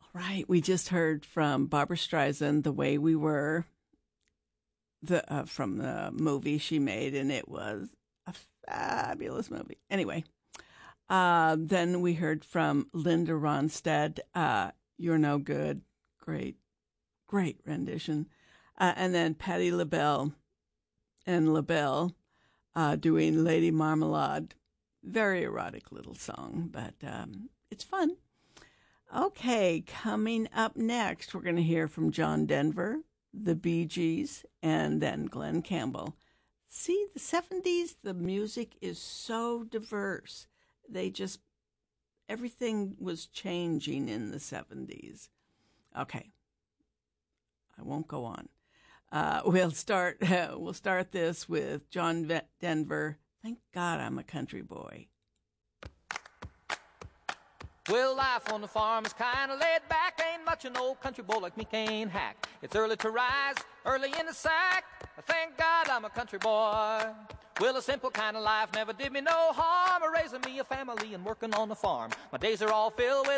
Right. We just heard from Barbara Streisand, "The Way We Were," from the movie she made, and it was a fabulous movie. Anyway, then we heard from Linda Ronstadt, "You're No Good." Great, great rendition. And then Patti LaBelle and LaBelle doing "Lady Marmalade." Very erotic little song, but it's fun. Okay, coming up next, we're going to hear from John Denver, the Bee Gees, and then Glenn Campbell. See, the 70s, the music is so diverse. Everything was changing in the 70s. Okay, I won't go on. We'll start this with John Denver. Thank God I'm a country boy. Well, life on the farm is kind of laid back. Ain't much an old country boy like me can't hack. It's early to rise, early in the sack. Thank God I'm a country boy. Well, a simple kind of life never did me no harm. Raising me a family and working on the farm. My days are all filled with